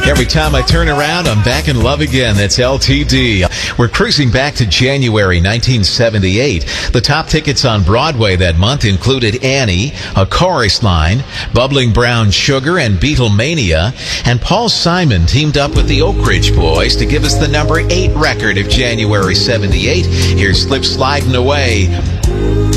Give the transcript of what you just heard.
Every time I turn around, I'm back in love again. That's LTD. We're cruising back to January 1978. The top tickets on Broadway that month included Annie, A Chorus Line, Bubbling Brown Sugar, and Beatlemania. And Paul Simon teamed up with the Oak Ridge Boys to give us the number 8 record of January 78. Here's Slip Sliding Away.